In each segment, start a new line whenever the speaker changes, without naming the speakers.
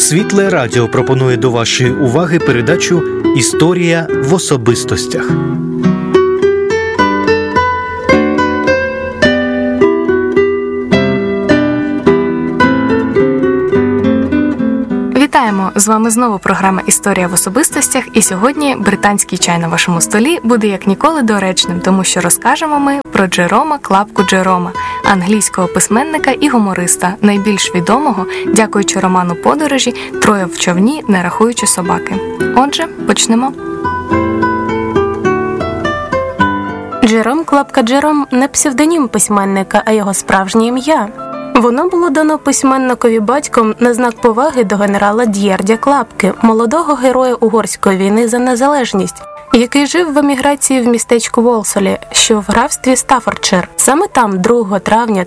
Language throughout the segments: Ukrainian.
Світле Радіо пропонує до вашої уваги передачу «Історія в особистостях».
Вітаємо! З вами знову програма «Історія в особистостях», і сьогодні британський чай на вашому столі буде як ніколи доречним, тому що розкажемо ми про Джерома Клапку Джерома, англійського письменника і гумориста, найбільш відомого, дякуючи роману «Подорожі», «Троє в човні, не рахуючи собаки». Отже, почнемо.
Джером Клапка Джером не псевдонім письменника, а його справжнє ім'я. Воно було дано письменникові батьком на знак поваги до генерала Д'єрдя Клапки, молодого героя Угорської війни за незалежність, який жив в еміграції в містечку Волсолі, що в графстві Стаффордшир. Саме там 2 травня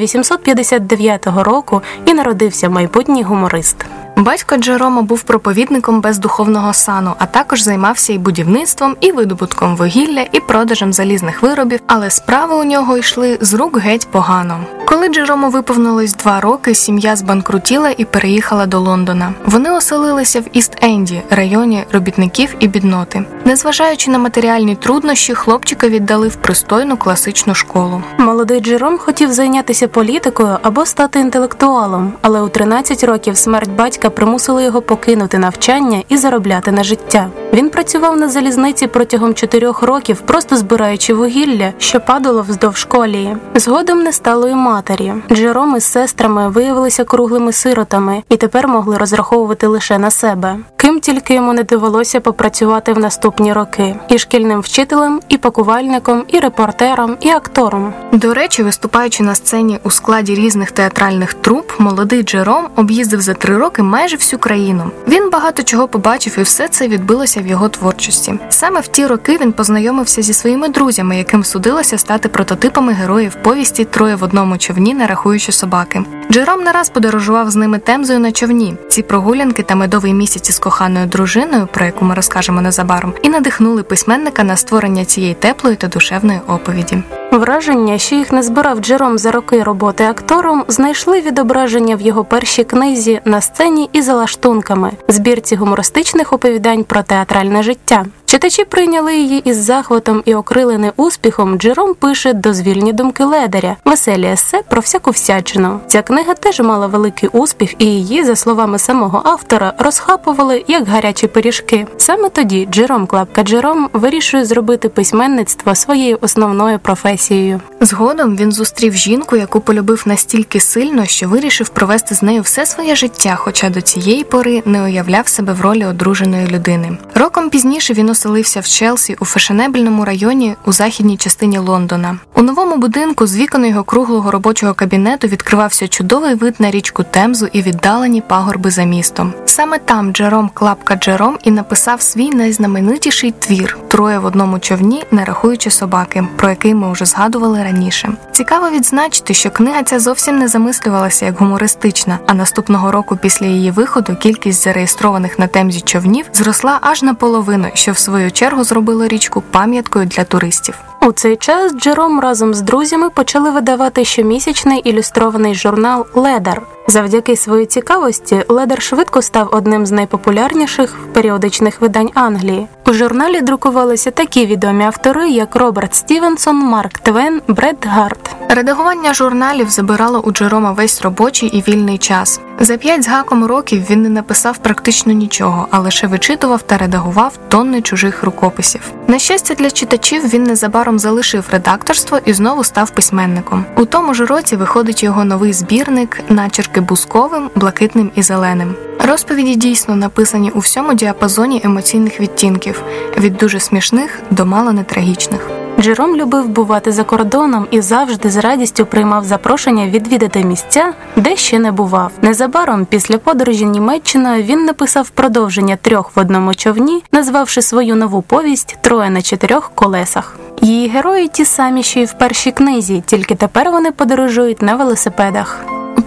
1859 року і народився майбутній гуморист.
Батько Джерома був проповідником без духовного сану, а також займався і будівництвом, і видобутком вугілля, і продажем залізних виробів, але справи у нього йшли з рук геть погано. Коли Джерому виповнилось 2 роки, сім'я збанкрутіла і переїхала до Лондона. Вони оселилися в Іст-Енді, районі робітників і бідноти. Незважаючи на матеріальні труднощі, хлопчика віддали в пристойну класичну школу.
Молодий Джером хотів зайнятися політикою або стати інтелектуалом, але у 13 років смерть батька примусила його покинути навчання і заробляти на життя. Він працював на залізниці протягом 4 років, просто збираючи вугілля, що падало вздовж колії. Згодом не стало і матері. Джером із сестрами виявилися круглими сиротами і тепер могли розраховувати лише на себе. Ким тільки йому не довелося попрацювати в наступні роки. І шкільним вчителем, і пакувальником, і репортером, і актором.
До речі, виступаючи на сцені у складі різних театральних труп, молодий Джером об'їздив за 3 роки майже всю країну. Він багато чого побачив, і все це відбилося в його творчості. Саме в ті роки він познайомився зі своїми друзями, яким судилося стати прототипами героїв повісті «Троє в одному човні, не рахуючи собаки». Джером не раз подорожував з ними Темзою на човні. Ці прогулянки та медовий місяць із коханою дружиною, про яку ми розкажемо незабаром, і надихнули письменника на створення цієї теплої та душевної оповіді.
Враження, що їх не збирав Джером за роки роботи актором, знайшли відображення в його першій книзі «На сцені і за лаштунками» – збірці гумористичних оповідань про театральне життя. Читачі прийняли її із захватом і окрилений успіхом. Джером пише дозвільні думки Ледаря, веселі есе про всяку всячину. Ця книга теж мала великий успіх, і її, за словами самого автора, розхапували як гарячі пиріжки. Саме тоді Джером Клапка Джером вирішує зробити письменництво своєю основною професією.
Згодом він зустрів жінку, яку полюбив настільки сильно, що вирішив провести з нею все своє життя, хоча до цієї пори не уявляв себе в ролі одруженої людини. Роком пізніше він оселився в Челсі у фешенебельному районі у західній частині Лондона. У новому будинку з вікон його круглого робочого кабінету відкривався чудовий вид на річку Темзу і віддалені пагорби за містом. Саме там Джером Клапка Джером і написав свій найзнаменитіший твір «Троє в одному човні, не рахуючи собаки», про який ми вже згадували раніше. Цікаво відзначити, що книга ця зовсім не замислювалася як гумористична, а наступного року після її виходу кількість зареєстрованих на Темзі човнів зросла аж наполовину, що в свою чергу зробило річку пам'яткою для туристів.
У цей час Джером разом з друзями почали видавати щомісячний ілюстрований журнал «Ледар». Завдяки своїй цікавості Ледар швидко став одним з найпопулярніших періодичних видань Англії. У журналі друкувалися такі відомі автори, як Роберт Стівенсон, Марк Твен, Бред Гарт.
Редагування журналів забирало у Джерома весь робочий і вільний час. За 5 з гаком років він не написав практично нічого, а лише вичитував та редагував тонни чужих рукописів. На щастя для читачів, він незабаром залишив редакторство і знову став письменником. У тому ж році виходить його новий збірник «Начерки бузковим, блакитним і зеленим». Розповіді дійсно написані у всьому діапазоні емоційних відтінків, від дуже смішних до мало не трагічних.
Джером любив бувати за кордоном і завжди з радістю приймав запрошення відвідати місця, де ще не бував. Незабаром після подорожі Німеччиною він написав продовження «Трьох в одному човні», назвавши свою нову повість «Троє на 4 колесах». Її герої ті самі, що й в першій книзі, тільки тепер вони подорожують на велосипедах.
У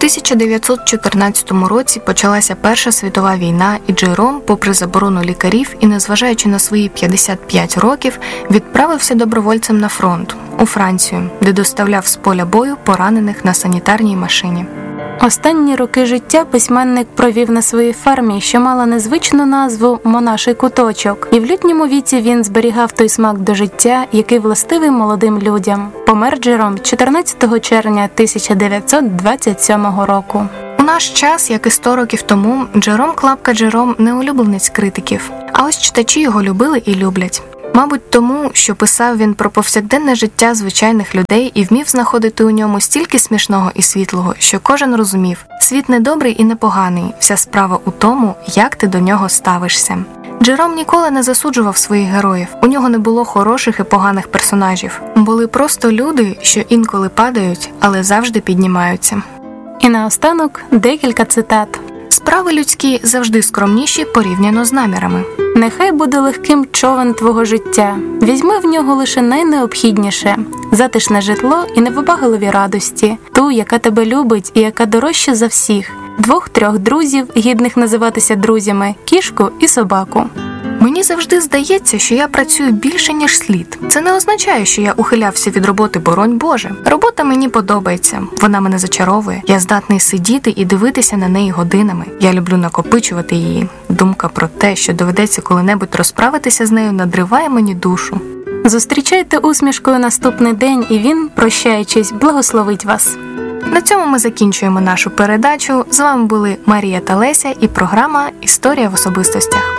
1914 році почалася Перша світова війна, і Джером, попри заборону лікарів і незважаючи на свої 55 років, відправився добровольцем на фронт у Францію, де доставляв з поля бою поранених на санітарній машині.
Останні роки життя письменник провів на своїй фермі, що мала незвичну назву «Монаший куточок». І в літньому віці він зберігав той смак до життя, який властивий молодим людям. Помер Джером 14 червня 1927 року.
У наш час, як і 100 років тому, Джером Клапка Джером не улюбленець критиків. А ось читачі його любили і люблять. Мабуть, тому, що писав він про повсякденне життя звичайних людей і вмів знаходити у ньому стільки смішного і світлого, що кожен розумів – світ не добрий і не поганий, вся справа у тому, як ти до нього ставишся. Джером ніколи не засуджував своїх героїв, у нього не було хороших і поганих персонажів. Були просто люди, що інколи падають, але завжди піднімаються.
І наостанок декілька цитат.
Справи людські завжди скромніші порівняно з намірами.
«Нехай буде легким човен твого життя. Візьми в нього лише найнеобхідніше – затишне житло і невибагливі радості, ту, яка тебе любить і яка дорожча за всіх, 2-3 друзів, гідних називатися друзями, кішку і собаку».
Мені завжди здається, що я працюю більше, ніж слід. Це не означає, що я ухилявся від роботи, боронь Боже. Робота мені подобається, вона мене зачаровує. Я здатний сидіти і дивитися на неї годинами. Я люблю накопичувати її. Думка про те, що доведеться коли-небудь розправитися з нею, надриває мені душу.
Зустрічайте усмішкою наступний день, і він, прощаючись, благословить вас.
На цьому ми закінчуємо нашу передачу. З вами були Марія та Леся і програма «Історія в особистостях».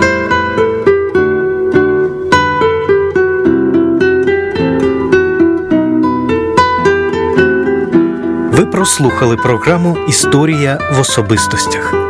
Ви прослухали програму «Історія в особистостях».